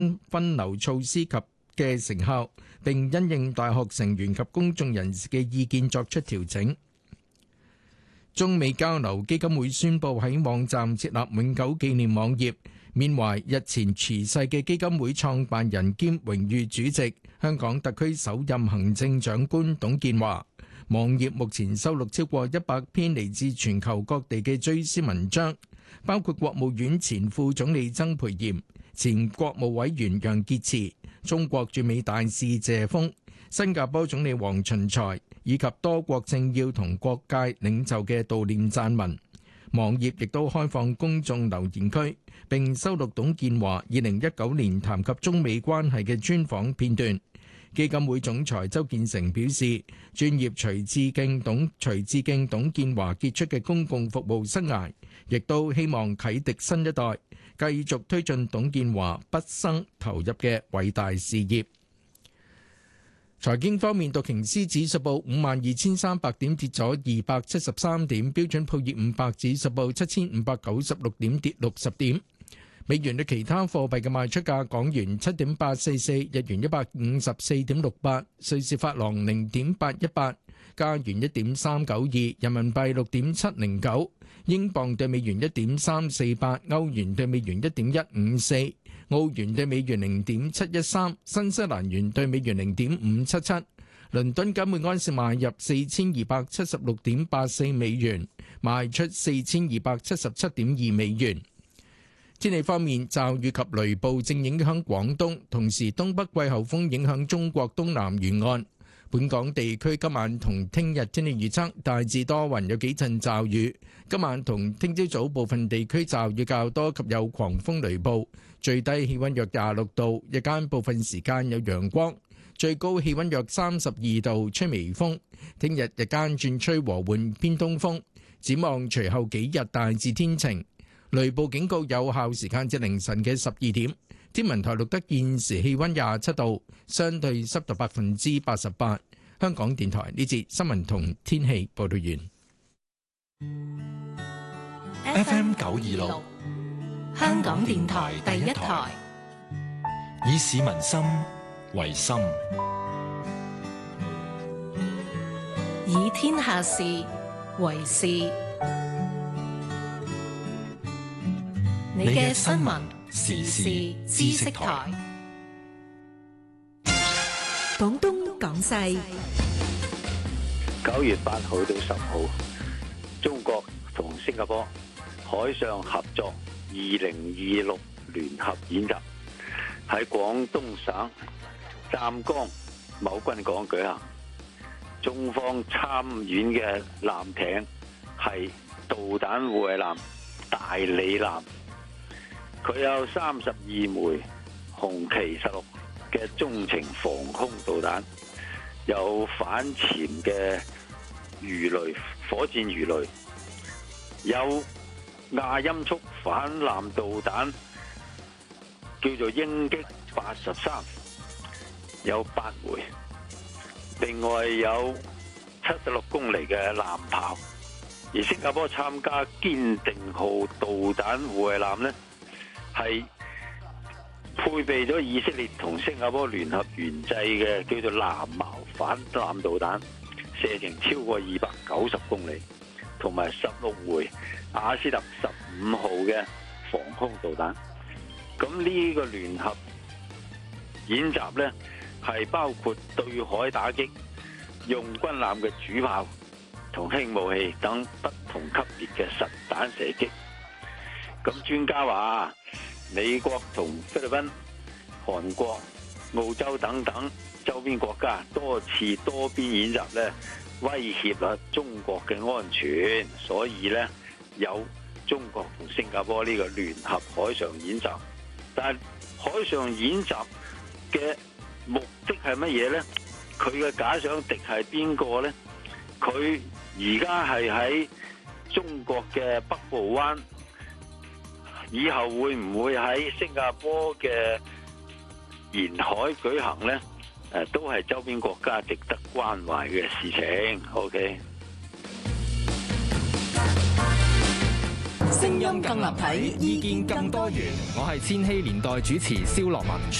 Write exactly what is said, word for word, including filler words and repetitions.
分流措施及嘅成效，並因應大學成員及公眾人士嘅意見作出調整。中美交流基金會宣布喺網站設立永久紀念網頁，緬懷日前辭世嘅基金會創辦人兼榮譽主席、香港特區首任行政長官董建華。網頁目前收錄超過一百篇嚟自全球各地嘅追思文章，包括國務院前副總理曾培炎、前國務委員楊潔篪、中國駐美大使謝鋒、新加坡總理黃循財以及多國政要同各界領袖嘅悼念撰文。網頁亦都開放公眾留言區，並收錄董建華二零一九年談及中美關係嘅專訪片段。基金會總裁周建成表示，專業徐致敬董徐致敬董建華傑出嘅公共服務生涯，亦都希望啟迪新一代，繼續推進董建華畢生投入嘅偉大事業。財經方面，道瓊斯指數報五萬二千三百點，跌咗二百七十三點；標準普爾五百指數報七千五百九十六點，跌六十點。美元對其他貨幣嘅賣出價：港元七點八四四，日元一百五十四點六八，瑞士法郎零點八一八，加元一點三九二，人民幣六點七零九，英鎊對美元一點三四八，歐元對美元一點一五四，澳元對美元零點七一三，新西蘭元對美元零點五七七。倫敦金每安士買入四千二百七十六點八四美元，賣出四千二百七十七點二美元。天氣方面，驟雨及雷暴正影響廣東，同時東北季候風影響中國東南沿岸。本港地區今晚同聽日天氣預測大致多雲，有幾陣驟雨。今晚同聽朝早部分地區驟雨較多及有狂風雷暴，最低氣溫約廿六度，日間部分時間有陽光，最高氣溫約三十二度，吹微風。聽日日間轉吹和緩偏東風。展望隨後幾日大致天晴。雷暴警告有效時間至凌晨嘅十二點。天文台錄得現時氣溫廿七度，相對濕度百分之八十八。香港電台呢節新聞同天氣報道完。 F M 九二六，香港電台第一台，以市民心為心， 以天下事為事。你嘅新聞時事知識台， 廣東廣西。 九月八號到十號，中國同新加坡海上合作二零二六聯合演習喺廣東省湛江某軍港舉行。中方參演嘅艦艇係導彈護衛艦大理艦。佢有三十二枚紅旗十六嘅中程防空導彈，有反潛嘅魚雷、火箭魚雷，有亞音速反艦導彈，叫做鷹擊八十三，有八枚。另外有七十六公里嘅艦炮，而新加坡參加堅定號導彈護衛艦呢，係配備咗以色列同新加坡聯合研製嘅叫做藍矛反艦導彈，射程超過二百九十公里，同埋十六枚亞斯特十五號嘅防空導彈。咁呢個聯合演習呢，係包括對海打擊、用軍艦嘅主炮同輕武器等不同級別嘅實彈射擊。咁專家話，美國同菲律賓、韓國、澳洲等等周邊國家多次多邊演習咧，威脅啊中國嘅安全，所以咧有中國同新加坡呢個聯合海上演習。但係海上演習嘅目的係乜嘢咧？佢嘅假想敵係邊個咧？佢而家係喺中國嘅北部灣。以後會唔會喺新加坡嘅沿海舉行呢？誒，都係周邊國家值得關懷嘅事情。OK。 聲音更立體，意見更多元。 我係千禧年代主持蕭樂文。